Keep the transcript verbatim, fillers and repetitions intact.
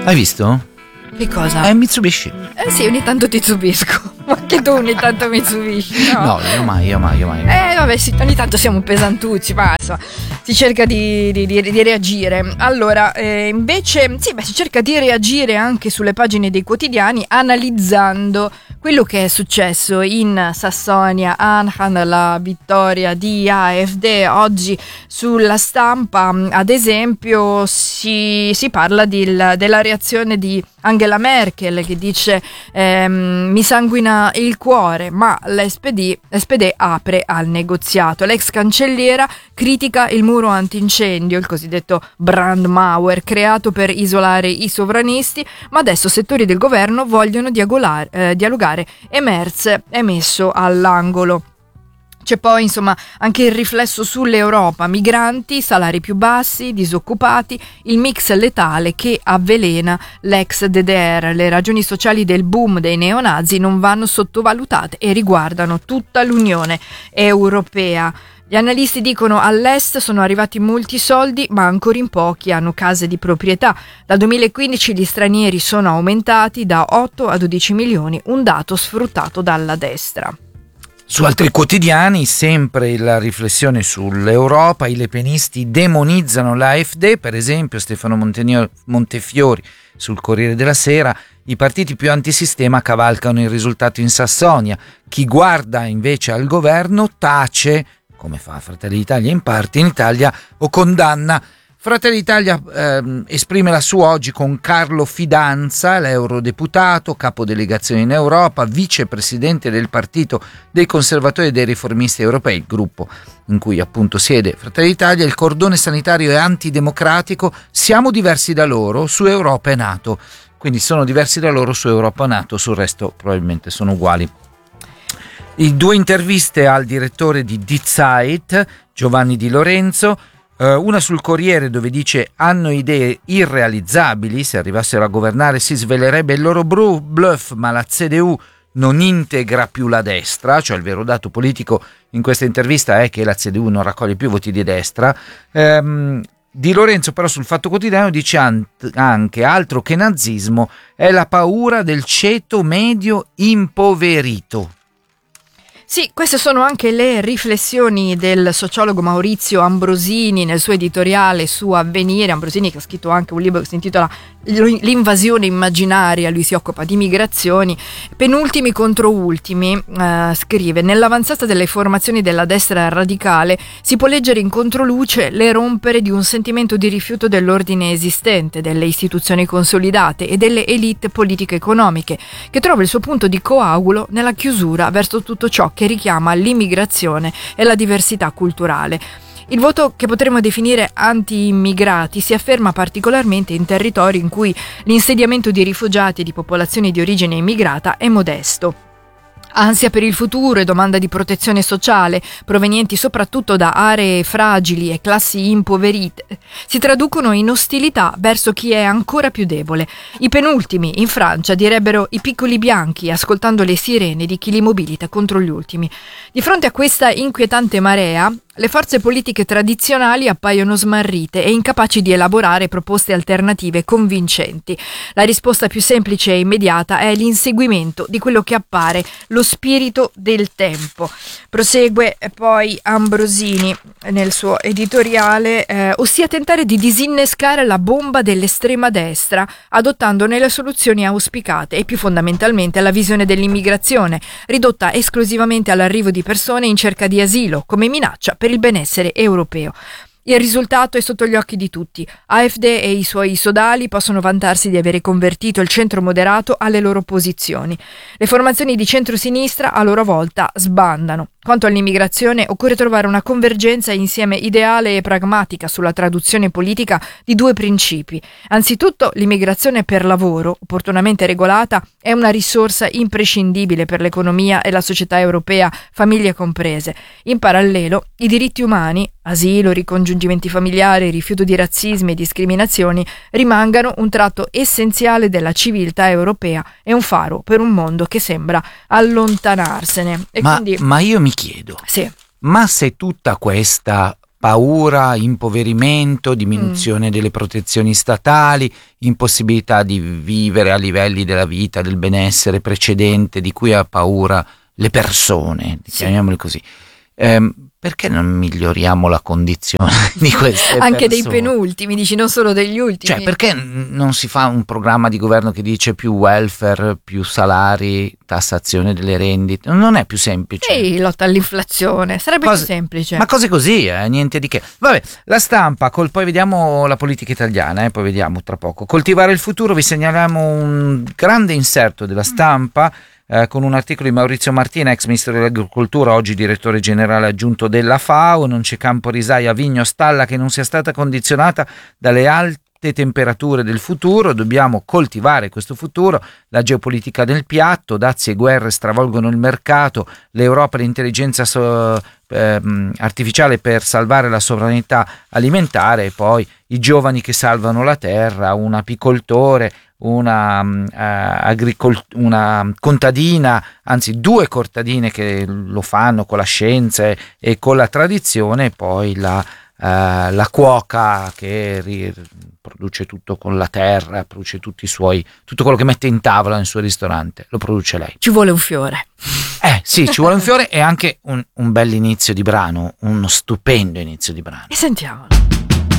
Hai visto? Che cosa? È Mitsubishi. Eh sì, ogni tanto ti subisco. Ma anche tu ogni tanto mi subisci, no? No, io mai, io mai, io mai. Eh vabbè sì, ogni tanto siamo pesantucci, ma insomma, si cerca di, di, di, di reagire. Allora, eh, invece, sì, beh, si cerca di reagire anche sulle pagine dei quotidiani analizzando quello che è successo in Sassonia-Anhalt, la vittoria di A F D. Oggi sulla stampa, ad esempio, si, si parla di, della reazione di Angela Merkel, che dice ehm, mi sanguina il cuore, ma l'S P D, l'S P D apre al negoziato. L'ex cancelliera critica il muro antincendio, il cosiddetto Brandmauer, creato per isolare i sovranisti, ma adesso settori del governo vogliono dialogare, eh, dialogare e Merz è messo all'angolo. C'è poi insomma anche il riflesso sull'Europa, migranti, salari più bassi, disoccupati, il mix letale che avvelena l'ex D D R. Le ragioni sociali del boom dei neonazi non vanno sottovalutate e riguardano tutta l'Unione Europea. Gli analisti dicono all'est sono arrivati molti soldi, ma ancora in pochi hanno case di proprietà. Dal duemilaquindici gli stranieri sono aumentati da otto a dodici milioni, un dato sfruttato dalla destra. Su altri quotidiani, sempre la riflessione sull'Europa, i lepenisti demonizzano l'A F D, per esempio Stefano Montefiori sul Corriere della Sera, i partiti più antisistema cavalcano il risultato in Sassonia, chi guarda invece al governo tace, come fa Fratelli d'Italia in parte in Italia, o condanna. Fratelli d'Italia eh, esprime la sua oggi con Carlo Fidanza, l'eurodeputato, capodelegazione in Europa, vicepresidente del partito dei conservatori e dei riformisti europei, il gruppo in cui appunto siede Fratelli d'Italia. Il cordone sanitario è antidemocratico, siamo diversi da loro, su Europa e NATO. Quindi sono diversi da loro su Europa e NATO, sul resto probabilmente sono uguali. I due interviste al direttore di Die Zeit, Giovanni Di Lorenzo, una sul Corriere dove dice hanno idee irrealizzabili, se arrivassero a governare si svelerebbe il loro bluff, ma la C D U non integra più la destra, cioè il vero dato politico in questa intervista è che la C D U non raccoglie più voti di destra. ehm, Di Lorenzo però sul Fatto Quotidiano dice anche altro che nazismo è la paura del ceto medio impoverito. Sì, queste sono anche le riflessioni del sociologo Maurizio Ambrosini nel suo editoriale su Avvenire. Ambrosini che ha scritto anche un libro che si intitola L'invasione immaginaria, lui si occupa di migrazioni. Penultimi contro ultimi, eh, scrive: nell'avanzata delle formazioni della destra radicale si può leggere in controluce le rompere di un sentimento di rifiuto dell'ordine esistente, delle istituzioni consolidate e delle elite politiche-economiche, che trova il suo punto di coagulo nella chiusura verso tutto ciò che richiama l'immigrazione e la diversità culturale. Il voto che potremmo definire anti-immigrati si afferma particolarmente in territori in cui l'insediamento di rifugiati e di popolazioni di origine immigrata è modesto. Ansia per il futuro e domanda di protezione sociale, provenienti soprattutto da aree fragili e classi impoverite, si traducono in ostilità verso chi è ancora più debole. I penultimi, in Francia, direbbero i piccoli bianchi, ascoltando le sirene di chi li mobilita contro gli ultimi. Di fronte a questa inquietante marea, le forze politiche tradizionali appaiono smarrite e incapaci di elaborare proposte alternative convincenti. La risposta più semplice e immediata è l'inseguimento di quello che appare lo spirito del tempo. Prosegue poi Ambrosini nel suo editoriale, eh, ossia tentare di disinnescare la bomba dell'estrema destra, adottandone le soluzioni auspicate e più fondamentalmente la visione dell'immigrazione, ridotta esclusivamente all'arrivo di persone in cerca di asilo, come minaccia per il benessere europeo. Il risultato è sotto gli occhi di tutti. A F D e i suoi sodali possono vantarsi di avere convertito il centro moderato alle loro posizioni. Le formazioni di centrosinistra a loro volta sbandano. Quanto all'immigrazione, occorre trovare una convergenza insieme ideale e pragmatica sulla traduzione politica di due principi. Anzitutto, l'immigrazione per lavoro, opportunamente regolata, è una risorsa imprescindibile per l'economia e la società europea, famiglie comprese. In parallelo, i diritti umani, asilo, ricongiungimenti familiari, rifiuto di razzismi e discriminazioni, rimangano un tratto essenziale della civiltà europea e un faro per un mondo che sembra allontanarsene. E ma, quindi... ma io mi chiedo, sì. ma se tutta questa paura, impoverimento, diminuzione mm. delle protezioni statali, impossibilità di vivere a livelli della vita, del benessere precedente di cui ha paura le persone, sì. chiamiamoli così. Eh, perché non miglioriamo la condizione di queste anche persone? Dei penultimi, dici, non solo degli ultimi. Cioè, perché non si fa un programma di governo che dice più welfare, più salari, tassazione delle rendite? Non è più semplice. Sì, lotta all'inflazione, sarebbe cose, più semplice. Ma cose così, eh, niente di che. Vabbè, la stampa, col, poi vediamo la politica italiana, eh, poi vediamo tra poco. Coltivare il futuro, vi segnaliamo un grande inserto della Stampa, Eh, con un articolo di Maurizio Martina, ex ministro dell'agricoltura, oggi direttore generale aggiunto della FAO. Non c'è campo risaia, vigno, stalla che non sia stata condizionata dalle alte temperature del futuro. Dobbiamo coltivare questo futuro. La geopolitica del piatto, dazi e guerre stravolgono il mercato, l'Europa e l'intelligenza so, eh, artificiale per salvare la sovranità alimentare, e poi i giovani che salvano la terra, un apicoltore, Una, uh, agricol- una contadina, anzi due contadine che lo fanno con la scienza e, e con la tradizione, e poi la, uh, la cuoca che ri- produce tutto con la terra, produce tutti i suoi, tutto quello che mette in tavola nel suo ristorante, lo produce lei. Ci vuole un fiore. Eh sì, ci vuole un fiore e anche un, un bel inizio di brano, uno stupendo inizio di brano. E sentiamolo.